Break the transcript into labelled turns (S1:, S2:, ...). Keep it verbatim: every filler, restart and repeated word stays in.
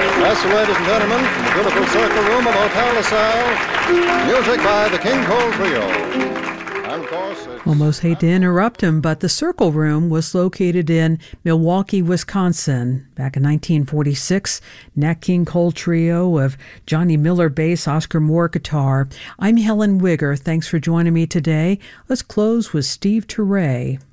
S1: That's the ladies and gentlemen, from the beautiful Circle Room of Hotel LaSalle. Music by the King Cole Trio. And of course, it's...
S2: Almost hate to interrupt him, but the Circle Room was located in Milwaukee, Wisconsin. Back in nineteen forty-six, Nat King Cole Trio of Johnny Miller bass, Oscar Moore guitar. I'm Helen Wigger. Thanks for joining me today. Let's close with Steve Turre.